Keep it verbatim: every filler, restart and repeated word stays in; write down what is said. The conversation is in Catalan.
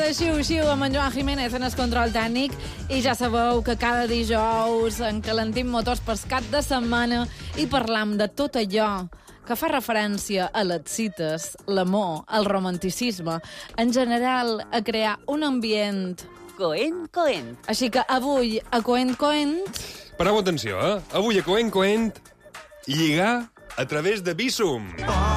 xiu-xiu amb en Joan Jiménez en el control tècnic i ja sabeu que cada dijous encalentim motors per cap de setmana i parlam de tot allò que fa referència a les cites, l'amor, el romanticisme, en general a crear un ambient Coent, coent. Així que avui, a Coent Coent... Pareu atenció, eh? Avui a Coent Coent, lligar a través de Bizum. Oh.